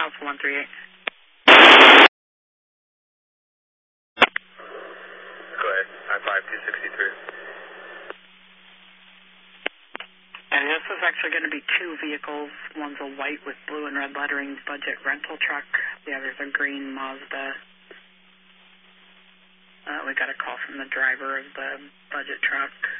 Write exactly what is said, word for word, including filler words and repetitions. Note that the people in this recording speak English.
Alpha one three eight. Go ahead, I five two sixty-three. And this is actually going to be two vehicles. One's a white with blue and red lettering budget rental truck. The other's a green Mazda. Uh, we got a call from the driver of the budget truck.